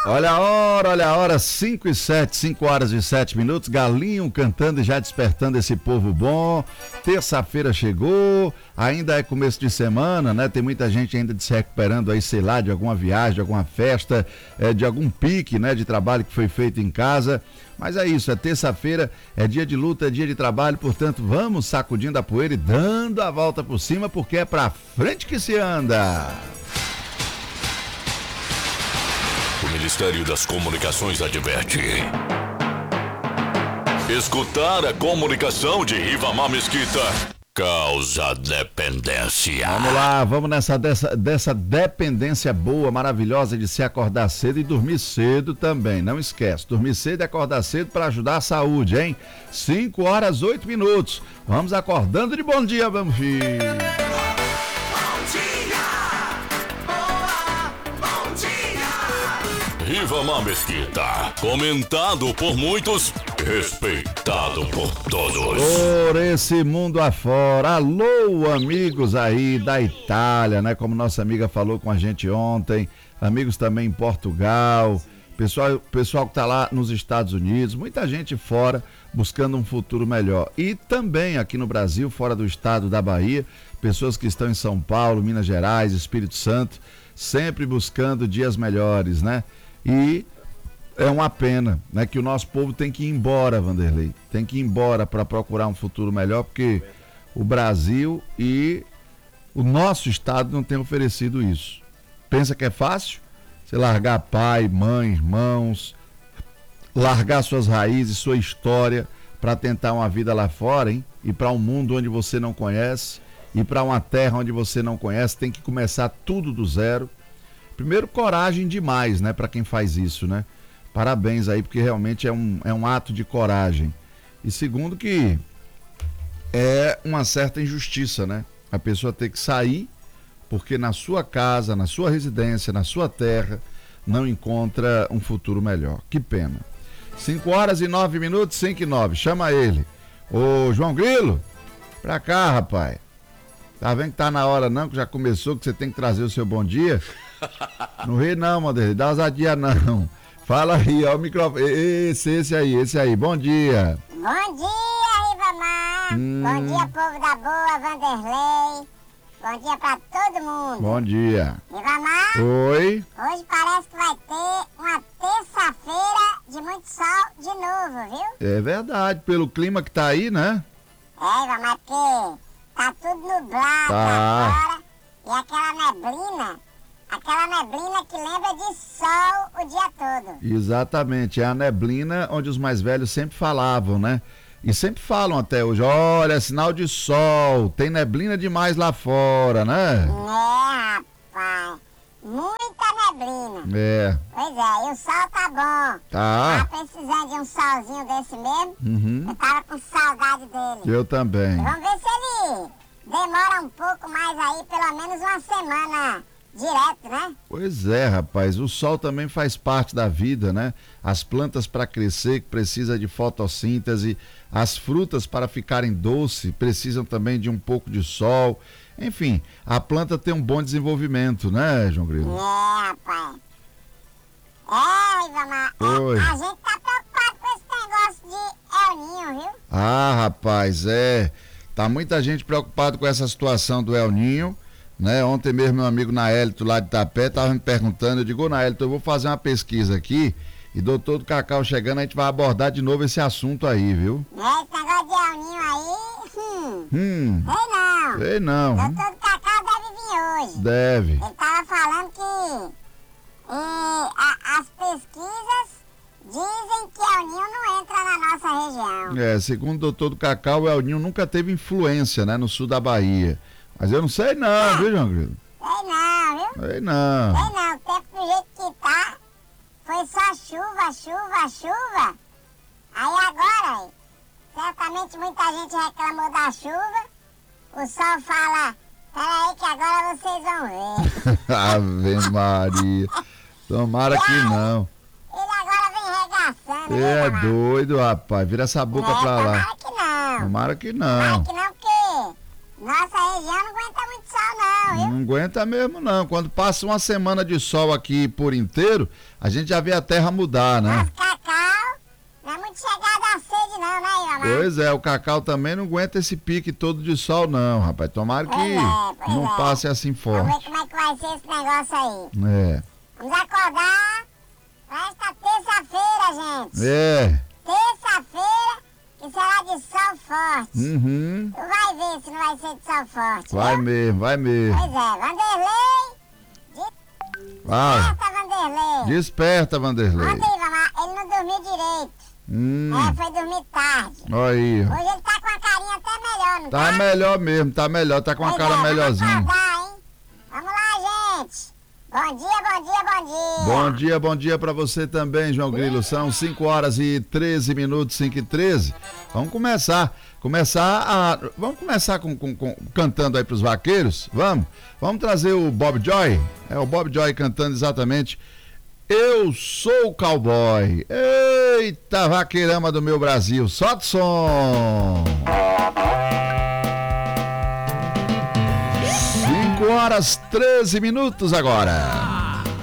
Olha a hora, 5 e 7, 5 horas e 7 minutos, galinho cantando e já despertando esse povo bom. Terça-feira chegou, ainda é começo de semana, né? Tem muita gente ainda se recuperando aí, sei lá, de alguma viagem, de alguma festa, de algum pique, né? De trabalho que foi feito em casa. Mas é isso, é terça-feira, é dia de luta, é dia de trabalho, portanto, vamos sacudindo a poeira e dando a volta por cima, porque é pra frente que se anda. O Ministério das Comunicações adverte: escutar a comunicação de Rivamar Mesquita causa dependência. Vamos lá, vamos dessa dependência boa, maravilhosa de se acordar cedo e dormir cedo também. Não esquece, dormir cedo e acordar cedo para ajudar a saúde, hein? 5 horas 8 minutos. Vamos acordando de bom dia, vamos vir. Rivamar Mesquita, comentado por muitos, respeitado por todos. Por esse mundo afora. Alô, amigos aí da Itália, né? Como nossa amiga falou com a gente ontem. Amigos também em Portugal. Pessoal que tá lá nos Estados Unidos. Muita gente fora buscando um futuro melhor. E também aqui no Brasil, fora do estado da Bahia. Pessoas que estão em São Paulo, Minas Gerais, Espírito Santo. Sempre buscando dias melhores, né? E é uma pena, né, que o nosso povo tem que ir embora, Vanderlei. Tem que ir embora para procurar um futuro melhor, porque o Brasil e o nosso estado não tem oferecido isso. Pensa que é fácil? Você largar pai, mãe, irmãos, largar suas raízes, sua história para tentar uma vida lá fora, hein? E para um mundo onde você não conhece, e para uma terra onde você não conhece, tem que começar tudo do zero. Primeiro, coragem demais, né, para quem faz isso, né? Parabéns aí, porque realmente é um ato de coragem. E segundo, que é uma certa injustiça, né? A pessoa ter que sair porque na sua casa, na sua residência, na sua terra, não encontra um futuro melhor. Que pena. 5 horas e 9 minutos, 5 e 9. Chama ele. Ô, João Grilo, pra cá, rapaz. Tá vendo que tá na hora não, que já começou, que você tem que trazer o seu bom dia? Não ri não, Mandelê, dá ousadia não. Fala aí, ó o microfone. Esse aí. Bom dia. Bom dia, Rivamar. Bom dia, povo da boa, Vanderlei. Bom dia pra todo mundo. Bom dia. Rivamar. Oi. Hoje parece que vai ter uma terça-feira de muito sol de novo, viu? É verdade, pelo clima que tá aí, né? É, Rivamar, porque tá tudo nublado Tá. agora. E aquela neblina que lembra de sol o dia todo. Exatamente, é a neblina onde os mais velhos sempre falavam, né? E sempre falam até hoje, olha, é sinal de sol, tem neblina demais lá fora, né? É, rapaz, muita neblina. É. Pois é, e o sol tá bom. Tá. Tava precisando de um solzinho desse mesmo. Uhum. Eu tava com saudade dele. Eu também. Vamos ver se ele demora um pouco mais aí, pelo menos uma semana direto, né? Pois é, rapaz, o sol também faz parte da vida, né? As plantas para crescer precisa de fotossíntese, as frutas para ficarem doces precisam também de um pouco de sol. Enfim, a planta tem um bom desenvolvimento, né, João Grilo? É, rapaz. É, Rivamar, Oi. a gente tá preocupado com esse negócio de El Ninho, viu? Ah, rapaz, tá muita gente preocupada com essa situação do El Ninho, né? Ontem mesmo meu amigo Naélito lá de Itapé tava me perguntando, eu digo, Naélito, eu vou fazer uma pesquisa aqui e doutor do Cacau chegando, a gente vai abordar de novo esse assunto aí, viu? Esse negócio de El Ninho aí, Sei não. doutor do Cacau deve vir hoje. Deve. Ele tava falando que as pesquisas dizem que El Ninho não entra na nossa região. Segundo o doutor do Cacau, o El Ninho nunca teve influência, né, no sul da Bahia. Mas eu não sei não, viu, João Grilo? Sei não, viu? Sei não. O tempo do jeito que tá, foi só chuva. Aí agora, certamente muita gente reclamou da chuva, o sol fala, peraí que agora vocês vão ver. Ave Maria. Tomara que não. Ele agora vem regaçando, É né, doido, rapaz. Vira essa boca pra lá. Tomara que não. Tomara que Tomara não. que não, porque nossa região não aguenta muito sol não, viu? Não aguenta mesmo, não. Quando passa uma semana de sol aqui por inteiro, a gente já vê a terra mudar, né? Mas cacau não é muito chegado a sede não, né, Ribamar? Pois é, o cacau também não aguenta esse pique todo de sol, não, rapaz. Tomara que Pois não é. passe assim Vamos ver forte. como é que vai ser esse negócio aí. É. Vamos acordar pra esta terça-feira, gente. É. Terça-feira, que será de sol forte. Uhum. Tu vai ver se não vai ser de sol forte. Vai viu? mesmo, vai mesmo. Pois é, Vanderlei. Vai. Desperta, Vanderlei. Desperta, Vanderlei. Ontem, Ribamar, ele não dormiu direito. Foi dormir tarde. Olha aí. Hoje ele tá com a carinha até melhor, não Tá melhor mesmo, tá melhor. Tá com a Pois cara é, melhorzinha. Vamos acordar, hein? Vamos lá, gente. Bom dia, bom dia, bom dia. Bom dia pra você também, João Grilo. São 5 horas e 13 minutos, 5 e 13. Vamos começar cantando aí pros vaqueiros. Vamos trazer o Bob Joy. É o Bob Joy cantando exatamente Eu Sou o Cowboy. Eita, vaqueirama do meu Brasil. Solta o som. 5 horas 13 minutos agora.